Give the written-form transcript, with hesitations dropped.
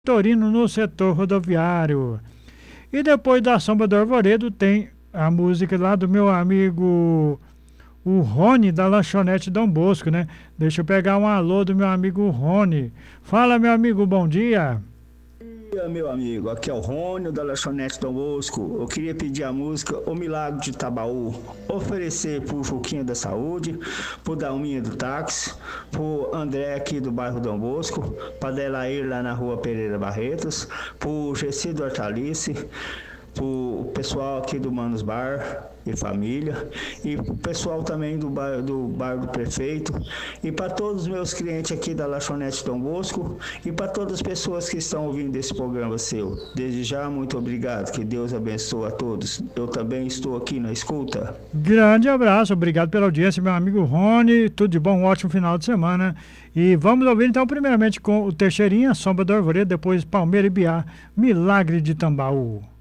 Torino no setor rodoviário. E depois da Sombra do Arvoredo tem a música lá do meu amigo o Rony da lanchonete Dom Bosco, né? Deixa eu pegar um alô do meu amigo Rony. Fala, meu amigo, bom dia. Meu amigo, aqui é o Rônio da Lanchonete Dom Bosco. Eu queria pedir a música O Milagre de Tabaú, oferecer pro Juquinha da Saúde, pro Dalminha do Táxi, pro André aqui do bairro Dom Bosco, pra Delair lá na rua Pereira Barretos, pro Gessi do Hortalice, pro pessoal aqui do Manos Bar e família, e pro pessoal também do bar do prefeito, e para todos os meus clientes aqui da Lanchonete Dom Bosco, e para todas as pessoas que estão ouvindo esse programa seu. Desde já, muito obrigado, que Deus abençoe a todos. Eu também estou aqui na escuta. Grande abraço, obrigado pela audiência, meu amigo Rony. Tudo de bom, um ótimo final de semana. E vamos ouvir então, primeiramente, com o Teixeirinha, Sombra do Arvoredo, depois Palmeira e Biá, Milagre de Tambaú.